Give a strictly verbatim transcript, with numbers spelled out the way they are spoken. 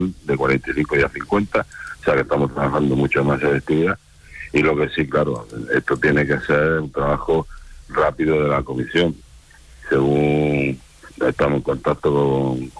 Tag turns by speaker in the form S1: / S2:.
S1: de cuarenta y cinco días a cincuenta, o sea que estamos trabajando mucho más selectividad. Y lo que sí, claro, esto tiene que ser un trabajo rápido de la comisión. Según estamos en contacto con